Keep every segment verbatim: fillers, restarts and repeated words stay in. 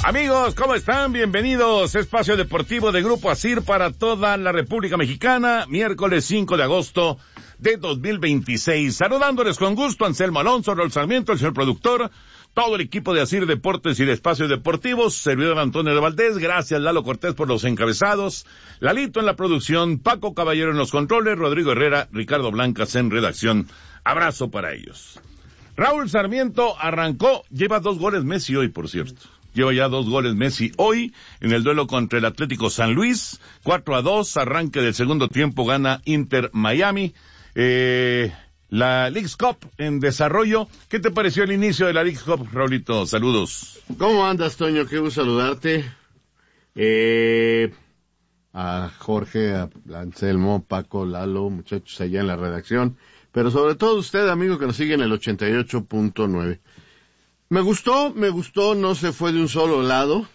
Amigos, ¿cómo están? Bienvenidos. Espacio Deportivo de Grupo ASIR para toda la República Mexicana, miércoles cinco de agosto de dos mil veintiséis. Saludándoles con gusto, Anselmo Alonso, Raúl Sarmiento, el señor productor, todo el equipo de ASIR Deportes y de Espacios Deportivos, servidor Antonio de Valdés, gracias Lalo Cortés por los encabezados, Lalito en la producción, Paco Caballero en los controles, Rodrigo Herrera, Ricardo Blancas en redacción. Abrazo para ellos. Raúl Sarmiento arrancó, lleva dos goles Messi hoy, por cierto. Lleva ya dos goles Messi hoy en el duelo contra el Atlético San Luis, cuatro a dos, arranque del segundo tiempo, gana Inter Miami. Eh, la Leagues Cup en desarrollo. ¿Qué te pareció el inicio de la Leagues Cup, Raulito? Saludos. ¿Cómo andas, Toño? Qué gusto saludarte. Eh, a Jorge, a Anselmo, Paco, Lalo, muchachos allá en la redacción, pero sobre todo usted, amigo, que nos sigue en el ochenta y ocho punto nueve. Me gustó, me gustó, no se fue de un solo lado.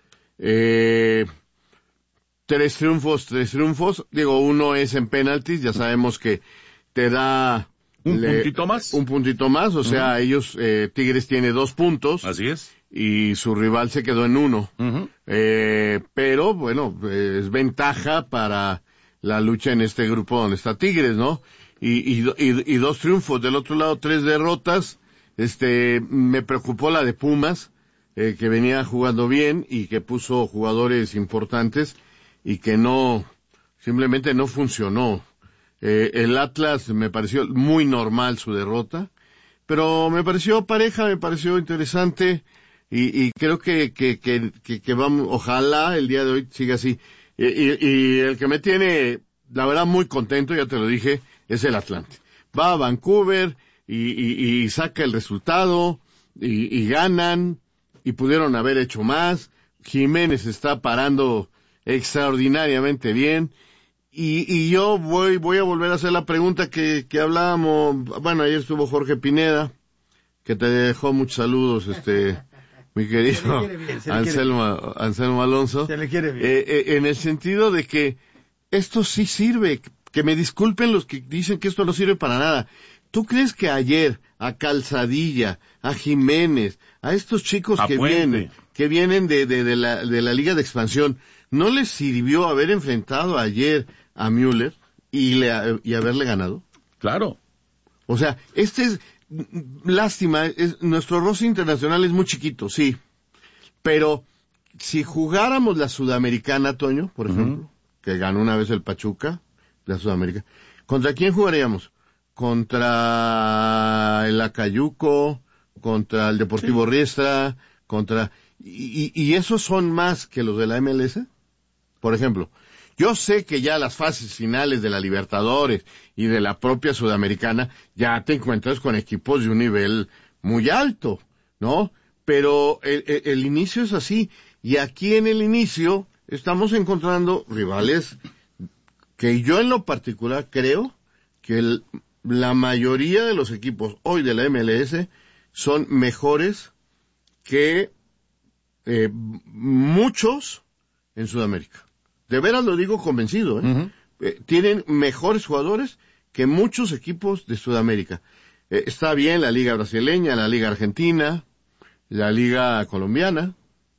Eh, tres triunfos, tres triunfos. Digo, uno es en penaltis, ya sabemos que te da... ¿Un le, puntito más? Un puntito más, o sea, uh-huh. ellos, eh, Tigres tiene dos puntos. Así es. Y su rival se quedó en uno. Uh-huh. Eh, pero, bueno, eh, es ventaja para la lucha en este grupo donde está Tigres, ¿no? Y, y, y, y dos triunfos. Del otro lado, tres derrotas. Este, me preocupó la de Pumas, eh, que venía jugando bien y que puso jugadores importantes y que no, simplemente no funcionó. Eh, el Atlas me pareció muy normal su derrota, pero me pareció pareja, me pareció interesante y, y creo que, que, que, que, que vamos, ojalá el día de hoy siga así. Y, y, y el que me tiene, la verdad, muy contento, ya te lo dije, es el Atlante. Va a Vancouver, Y, y, y saca el resultado, y, y ganan, y pudieron haber hecho más. Jiménez está parando extraordinariamente bien, y, y yo voy, voy a volver a hacer la pregunta que, que hablábamos, bueno, ayer estuvo Jorge Pineda, que te dejó muchos saludos, este, mi querido bien, Anselmo, Anselmo Alonso, se le quiere bien. Eh, eh, en el sentido de que esto sí sirve, que me disculpen los que dicen que esto no sirve para nada. ¿Tú crees que ayer a Calzadilla, a Jiménez, a estos chicos a que Puente. vienen, que vienen de, de, de la, de la Liga de Expansión, no les sirvió haber enfrentado ayer a Müller y le, y haberle ganado? Claro. O sea, este es, lástima, es, nuestro roster internacional es muy chiquito, sí, pero si jugáramos la Sudamericana, Toño, por ejemplo, uh-huh. que ganó una vez el Pachuca, la Sudamericana, ¿contra quién jugaríamos? Contra el Acayuco, contra el Deportivo sí. Riestra, contra... Y, y esos son más que los de la M L S. Por ejemplo, yo sé que ya las fases finales de la Libertadores y de la propia Sudamericana ya te encuentras con equipos de un nivel muy alto, ¿no? Pero el, el, el inicio es así. Y aquí en el inicio estamos encontrando rivales que yo en lo particular creo que el... la mayoría de los equipos hoy de la M L S son mejores que eh, muchos en Sudamérica. De veras lo digo convencido, ¿eh? Uh-huh. Eh, tienen mejores jugadores que muchos equipos de Sudamérica. Eh, está bien la Liga Brasileña, la Liga Argentina, la Liga Colombiana.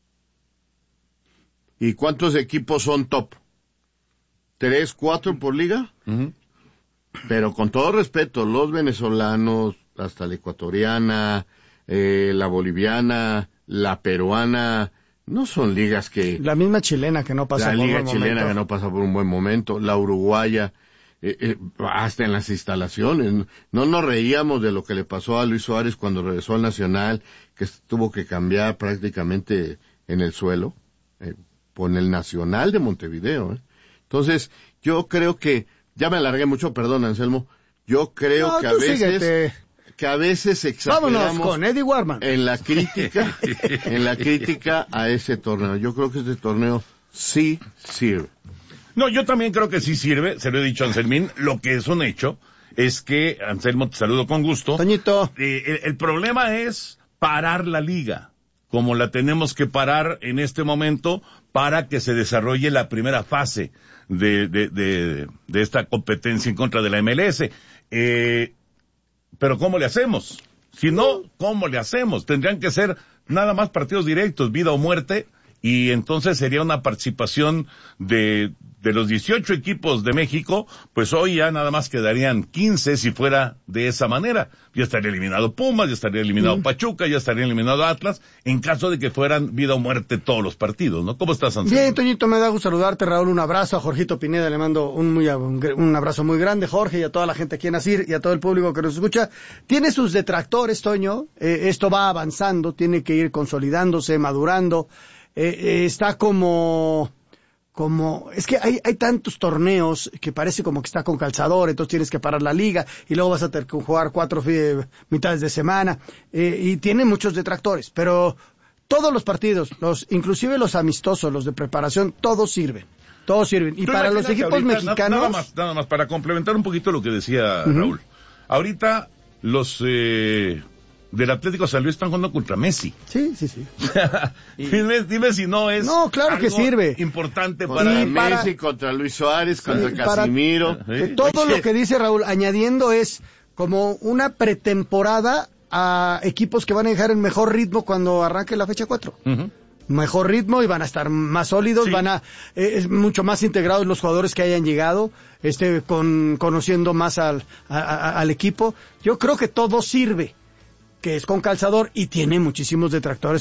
¿Y cuántos equipos son top? ¿Tres, cuatro por liga? Uh-huh. Pero con todo respeto, los venezolanos, hasta la ecuatoriana, eh, la boliviana, la peruana, no son ligas que... La misma chilena que no pasa por un buen momento. La liga chilena que no pasa por un buen momento, la uruguaya, eh, eh, hasta en las instalaciones. No nos reíamos de lo que le pasó a Luis Suárez cuando regresó al Nacional, que tuvo que cambiar prácticamente en el suelo, eh, con el Nacional de Montevideo. ¿eh? Entonces, yo creo que... Ya me alargué mucho, perdón, Anselmo. Yo creo no, que a veces síguete. que a veces exageramos Vámonos con Eddie Warman. en la crítica, en la crítica a ese torneo. Yo creo que este torneo sí sirve. No, yo también creo que sí sirve, se lo he dicho a Anselmín. Lo que es un hecho es que, Anselmo, te saludo con gusto. Toñito. Eh, el, el problema es parar la liga, como la tenemos que parar en este momento para que se desarrolle la primera fase de, de, de, de esta competencia en contra de la M L S. Eh, pero ¿cómo le hacemos? Si no, ¿cómo le hacemos? Tendrían que ser nada más partidos directos, vida o muerte, y entonces sería una participación de, de los dieciocho equipos de México, pues hoy ya nada más quedarían quince si fuera de esa manera. Ya estaría eliminado Pumas, ya estaría eliminado mm. Pachuca, ya estaría eliminado Atlas, en caso de que fueran vida o muerte todos los partidos, ¿no? ¿Cómo estás, Anselmo? Bien, Toñito, me da gusto saludarte, Raúl, un abrazo a Jorgito Pineda, le mando un, muy, un, un abrazo muy grande, Jorge, y a toda la gente aquí en Asir, y a todo el público que nos escucha. Tiene sus detractores, Toño, eh, esto va avanzando, tiene que ir consolidándose, madurando. Eh, eh, está como, como, es que hay, hay tantos torneos que parece como que está con calzador, entonces tienes que parar la liga y luego vas a tener que jugar cuatro eh, mitades de semana, eh, y tiene muchos detractores, pero todos los partidos, los, inclusive los amistosos, los de preparación, todos sirven, todos sirven. Y para los equipos ahorita, mexicanos. Nada más, nada más, para complementar un poquito lo que decía uh-huh. Raúl. Ahorita los, eh, del Atlético San Luis están jugando contra Messi. Sí, sí, sí. dime, dime si no es no, claro algo que sirve. importante contra para Messi, para... contra Luis Suárez, contra sí, Casimiro. Para... ¿Sí? Todo Oye. Lo que dice Raúl, añadiendo es como una pretemporada a equipos que van a dejar el mejor ritmo cuando arranque la fecha cuatro. Uh-huh. Mejor ritmo y van a estar más sólidos, sí. van a eh, es mucho más integrados los jugadores que hayan llegado, este con conociendo más al a, a, al equipo. Yo creo que todo sirve, que es con calzador y tiene muchísimos detractores